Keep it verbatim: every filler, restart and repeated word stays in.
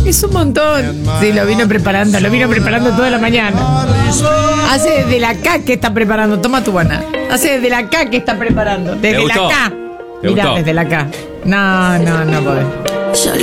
Es un montón. Sí, lo vino preparando, lo vino preparando toda la mañana. Hace desde la K que está preparando. Toma tu buena. Hace desde la K que está preparando. Desde la K. Mira, desde la K. No, no, no podés.